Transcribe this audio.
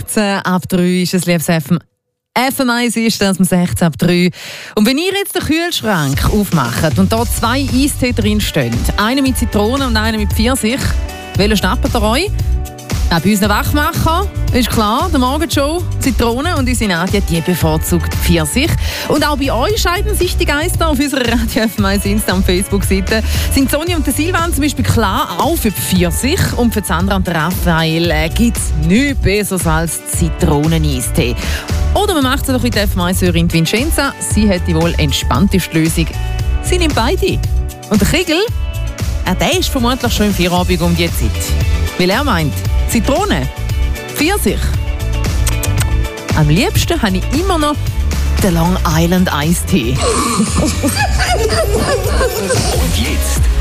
16 ab 3 ist es liebes FM1 ist das um 16 ab 3. Und wenn ihr jetzt den Kühlschrank aufmacht und da 2 Eistee drin stehen, einen mit Zitrone und einen mit Pfirsich, welchen schnappt ihr euch? Auch bei unseren Wachmachern ist klar, der Morgenshow, Zitrone und unsere Nadia, die bevorzugt Pfirsich. Und auch bei euch scheiden sich die Geister auf unserer Radio FM1 Insta- und Facebook-Seite. Sind Sonja und der Silvan zum Beispiel klar auch für Pfirsich und für Sandra und Raphael gibt es nichts Besseres als Zitroneneistee. Oder man macht es doch mit der FM1-Hörerin Vincenza. Sie hat die wohl entspannteste Lösung. Sie nimmt beide. Und der Kriegel, der ist vermutlich schon im Feierabend um die Zeit. Weil er meint, Zitrone, Pfirsich. Am liebsten habe ich immer noch den Long Island Eistee. Und jetzt